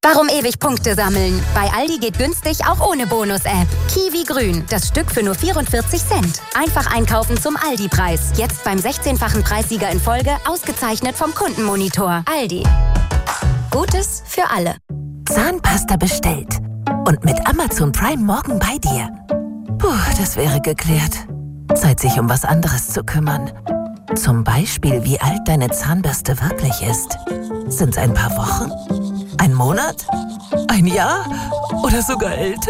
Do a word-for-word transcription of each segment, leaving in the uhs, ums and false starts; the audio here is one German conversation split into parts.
Warum ewig Punkte sammeln? Bei Aldi geht günstig auch ohne Bonus-App. Kiwi Grün, das Stück für nur vierundvierzig Cent. Einfach einkaufen zum Aldi-Preis. Jetzt beim sechzehnfachen Preissieger in Folge, ausgezeichnet vom Kundenmonitor. Aldi. Gutes für alle. Zahnpasta bestellt. Und mit Amazon Prime morgen bei dir. Puh, das wäre geklärt. Zeit, sich um was anderes zu kümmern. Zum Beispiel, wie alt deine Zahnbürste wirklich ist. Sind's ein paar Wochen? Ein Monat? Ein Jahr? Oder sogar älter?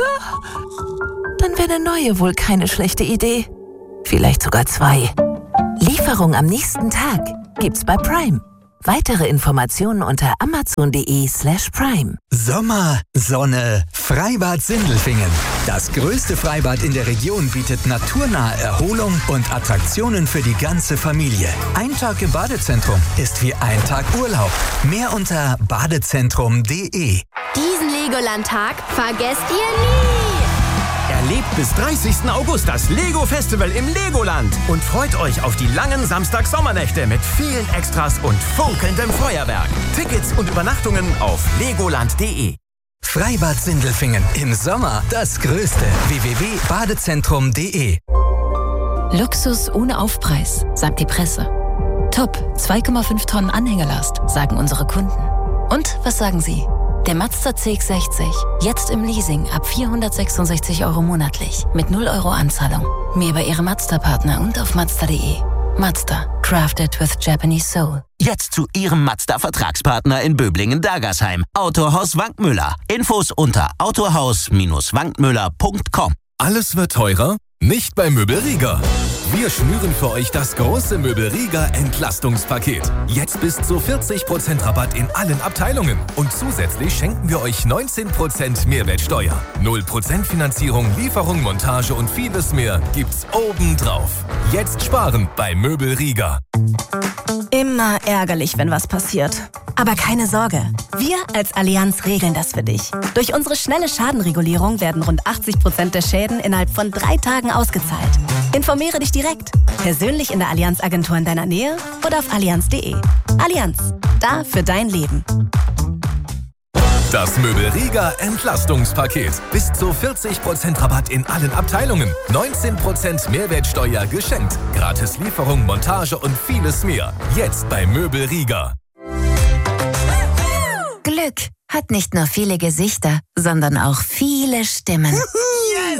Dann wäre eine neue wohl keine schlechte Idee. Vielleicht sogar zwei. Lieferung am nächsten Tag gibt's bei Prime. Weitere Informationen unter amazon.de slash prime. Sommer, Sonne, Freibad Sindelfingen. Das größte Freibad in der Region bietet naturnahe Erholung und Attraktionen für die ganze Familie. Ein Tag im Badezentrum ist wie ein Tag Urlaub. Mehr unter badezentrum punkt de. Diesen Legoland-Tag vergesst ihr nie! Erlebt bis dreißigsten August das Lego-Festival im Legoland und freut euch auf die langen Samstag-Sommernächte mit vielen Extras und funkelndem Feuerwerk. Tickets und Übernachtungen auf legoland punkt de. Freibad Sindelfingen im Sommer das größte. w w w punkt badezentrum punkt de. Luxus ohne Aufpreis, sagt die Presse. Top, zwei Komma fünf Tonnen Anhängelast, sagen unsere Kunden. Und was sagen Sie? Der Mazda C X sechzig, jetzt im Leasing ab vierhundertsechsundsechzig Euro monatlich, mit null Euro Anzahlung. Mehr bei Ihrem Mazda-Partner und auf mazda punkt de. Mazda, crafted with Japanese soul. Jetzt zu Ihrem Mazda-Vertragspartner in Böblingen-Dagersheim. Autohaus Wankmüller. Infos unter autohaus wankmüller punkt com. Alles wird teurer? Nicht bei Möbelrieger. Wir schnüren für euch das große Möbelrieger Entlastungspaket. Jetzt bis zu vierzig Prozent Rabatt in allen Abteilungen. Und zusätzlich schenken wir euch neunzehn Prozent Mehrwertsteuer. null Prozent Finanzierung, Lieferung, Montage und vieles mehr gibt's obendrauf. Jetzt sparen bei Möbelrieger. Immer ärgerlich, wenn was passiert. Aber keine Sorge, wir als Allianz regeln das für dich. Durch unsere schnelle Schadenregulierung werden rund achtzig Prozent der Schäden innerhalb von drei Tagen ausgezahlt. Informiere dich direkt, persönlich in der Allianz-Agentur in deiner Nähe oder auf allianz punkt de. Allianz, da für dein Leben. Das Möbelrieger Entlastungspaket. Bis zu vierzig Prozent Rabatt in allen Abteilungen. neunzehn Prozent Mehrwertsteuer geschenkt. Gratis Lieferung, Montage und vieles mehr. Jetzt bei Möbelrieger. Glück hat nicht nur viele Gesichter, sondern auch viele Stimmen. Yes!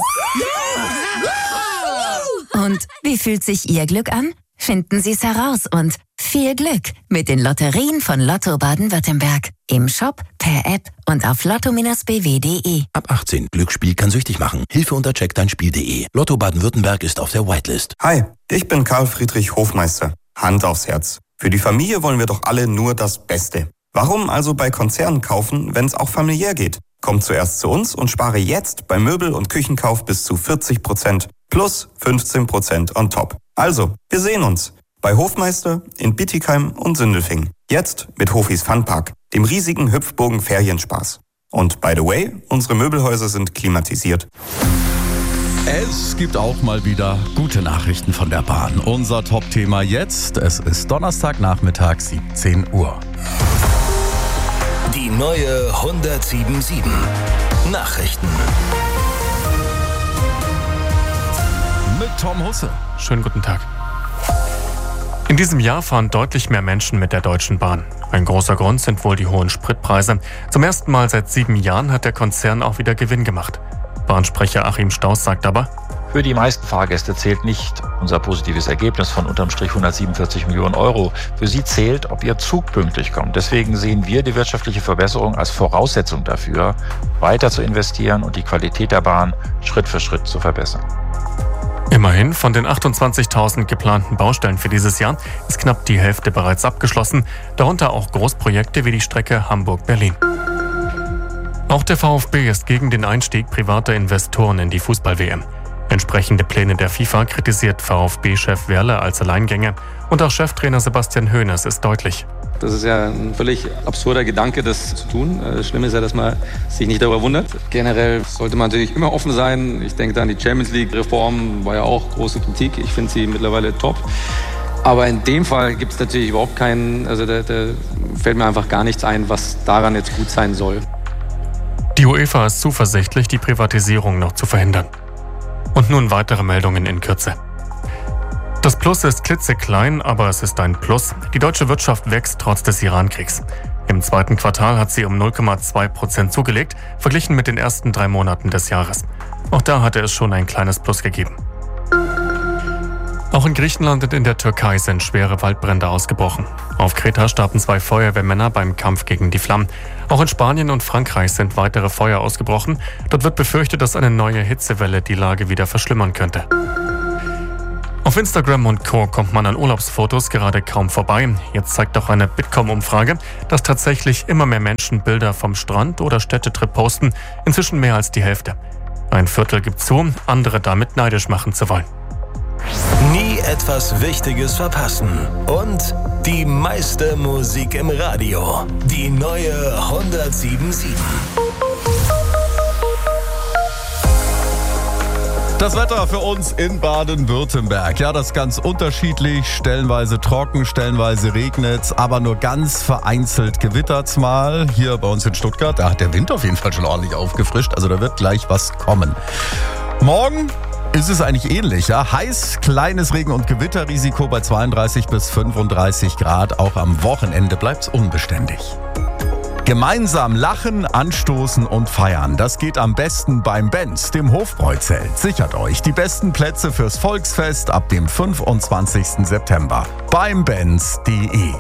Und wie fühlt sich Ihr Glück an? Finden Sie es heraus und viel Glück mit den Lotterien von Lotto Baden-Württemberg. Im Shop, per App und auf lotto Bindestrich b w punkt de. Ab achtzehn. Glücksspiel kann süchtig machen. Hilfe unter check dein spiel punkt de. Lotto Baden-Württemberg ist auf der Whitelist. Hi, ich bin Karl Friedrich Hofmeister. Hand aufs Herz. Für die Familie wollen wir doch alle nur das Beste. Warum also bei Konzernen kaufen, wenn es auch familiär geht? Komm zuerst zu uns und spare jetzt bei Möbel- und Küchenkauf bis zu vierzig Prozent plus fünfzehn Prozent on top. Also, wir sehen uns bei Hofmeister in Bietigheim und Sindelfingen. Jetzt mit Hofis Funpark, dem riesigen Hüpfburgen-Ferienspaß. Und by the way, unsere Möbelhäuser sind klimatisiert. Es gibt auch mal wieder gute Nachrichten von der Bahn. Unser Top-Thema jetzt, es ist Donnerstagnachmittag, siebzehn Uhr. Die neue hundertsieben Komma sieben Nachrichten. Mit Tom Husse. Schönen guten Tag. In diesem Jahr fahren deutlich mehr Menschen mit der Deutschen Bahn. Ein großer Grund sind wohl die hohen Spritpreise. Zum ersten Mal seit sieben Jahren hat der Konzern auch wieder Gewinn gemacht. Bahnsprecher Achim Stauß sagt aber: Für die meisten Fahrgäste zählt nicht unser positives Ergebnis von unterm Strich hundertsiebenundvierzig Millionen Euro. Für sie zählt, ob ihr Zug pünktlich kommt. Deswegen sehen wir die wirtschaftliche Verbesserung als Voraussetzung dafür, weiter zu investieren und die Qualität der Bahn Schritt für Schritt zu verbessern. Immerhin, von den achtundzwanzigtausend geplanten Baustellen für dieses Jahr ist knapp die Hälfte bereits abgeschlossen, darunter auch Großprojekte wie die Strecke Hamburg-Berlin. Auch der VfB ist gegen den Einstieg privater Investoren in die Fußball-W M. Entsprechende Pläne der FIFA kritisiert VfB-Chef Werle als Alleingänger und auch Cheftrainer Sebastian Hoeneß ist deutlich. Das ist ja ein völlig absurder Gedanke, das zu tun. Das Schlimme ist ja, dass man sich nicht darüber wundert. Generell sollte man natürlich immer offen sein. Ich denke da an die Champions League-Reform, war ja auch große Kritik. Ich finde sie mittlerweile top. Aber in dem Fall gibt es natürlich überhaupt keinen, also da, da fällt mir einfach gar nichts ein, was daran jetzt gut sein soll. Die UEFA ist zuversichtlich, die Privatisierung noch zu verhindern. Und nun weitere Meldungen in Kürze. Das Plus ist klitzeklein, aber es ist ein Plus. Die deutsche Wirtschaft wächst trotz des Iran-Kriegs. Im zweiten Quartal hat sie um null Komma zwei Prozent zugelegt, verglichen mit den ersten drei Monaten des Jahres. Auch da hatte es schon ein kleines Plus gegeben. Auch in Griechenland und in der Türkei sind schwere Waldbrände ausgebrochen. Auf Kreta starben zwei Feuerwehrmänner beim Kampf gegen die Flammen. Auch in Spanien und Frankreich sind weitere Feuer ausgebrochen. Dort wird befürchtet, dass eine neue Hitzewelle die Lage wieder verschlimmern könnte. Auf Instagram und Co. kommt man an Urlaubsfotos gerade kaum vorbei. Jetzt zeigt auch eine Bitkom-Umfrage, dass tatsächlich immer mehr Menschen Bilder vom Strand oder Städtetrip posten. Inzwischen mehr als die Hälfte. Ein Viertel gibt zu, andere damit neidisch machen zu wollen. Nie etwas Wichtiges verpassen. Und die meiste Musik im Radio. Die neue hundertsieben Komma sieben. Das Wetter für uns in Baden-Württemberg. Ja, das ist ganz unterschiedlich. Stellenweise trocken, stellenweise regnet's, aber nur ganz vereinzelt gewittert's mal. Hier bei uns in Stuttgart, da hat der Wind auf jeden Fall schon ordentlich aufgefrischt. Also da wird gleich was kommen. Morgen ist es eigentlich ähnlich. Ja? Heiß, kleines Regen- und Gewitterrisiko bei zweiunddreißig bis fünfunddreißig Grad. Auch am Wochenende bleibt's unbeständig. Gemeinsam lachen, anstoßen und feiern. Das geht am besten beim Benz, dem Hofbräuzelt. Sichert euch die besten Plätze fürs Volksfest ab dem fünfundzwanzigsten September beim benz punkt de.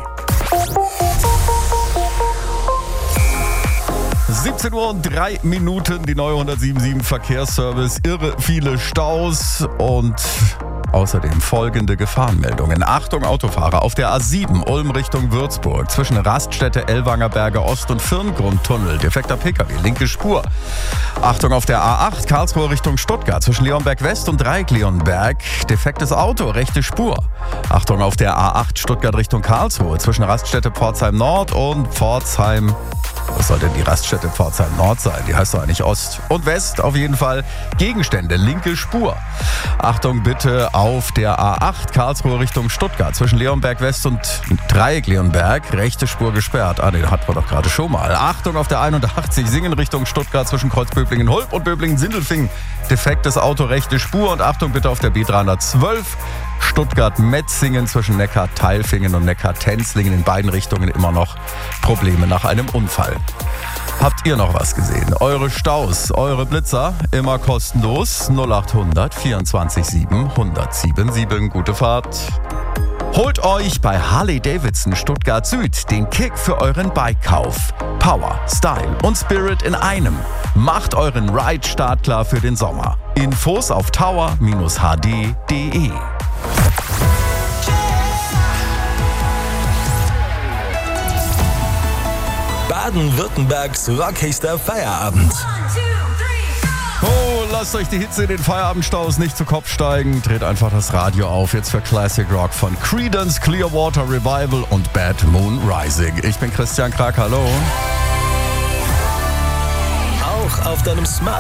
siebzehn Uhr und drei Minuten, die neue hundertsieben Komma sieben Verkehrsservice. Irre viele Staus und außerdem folgende Gefahrenmeldungen. Achtung Autofahrer auf der A sieben Ulm Richtung Würzburg zwischen Raststätte Ellwangerberger Ost und Firngrundtunnel. Defekter Pkw, linke Spur. Achtung auf der A acht Karlsruhe Richtung Stuttgart zwischen Leonberg West und Dreieck Leonberg. Defektes Auto, rechte Spur. Achtung auf der A acht Stuttgart Richtung Karlsruhe zwischen Raststätte Pforzheim Nord und Pforzheim. Was soll denn die Raststätte Pforzheim Nord sein? Die heißt doch eigentlich Ost und West. Auf jeden Fall Gegenstände, linke Spur. Achtung bitte auf der A acht Karlsruhe Richtung Stuttgart zwischen Leonberg West und Dreieck Leonberg. Rechte Spur gesperrt. Ah, den hatten wir doch gerade schon mal. Achtung auf der einundachtzig Singen Richtung Stuttgart zwischen Kreuzböblingen-Hulp und Böblingen-Sindelfingen. Defektes Auto, rechte Spur. Und Achtung bitte auf der B dreihundertzwölf Stuttgart-Metzingen zwischen Neckar-Teilfingen und Neckar-Tenzlingen. In beiden Richtungen immer noch Probleme nach einem Unfall. Habt ihr noch was gesehen? Eure Staus, eure Blitzer, immer kostenlos. null acht hundert vierundzwanzig sieben hundertsiebenundsieben. Gute Fahrt. Holt euch bei Harley Davidson Stuttgart Süd den Kick für euren Bikekauf. Power, Style und Spirit in einem. Macht euren Ride startklar für den Sommer. Infos auf tower Bindestrich h d punkt de. Baden-Württembergs rockigster Feierabend. Oh, lasst euch die Hitze in den Feierabendstaus nicht zu Kopf steigen. Dreht einfach das Radio auf. Jetzt für Classic Rock von Creedence Clearwater Revival und Bad Moon Rising. Ich bin Christian Krag, hallo. Auch auf deinem Smart